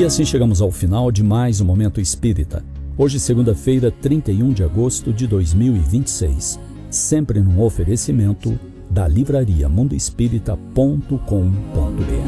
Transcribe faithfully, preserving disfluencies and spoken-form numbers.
E assim chegamos ao final de mais um Momento Espírita. Hoje, segunda-feira, trinta e um de agosto de dois mil e vinte e seis. Sempre num oferecimento da livraria mundo espírita ponto com ponto br.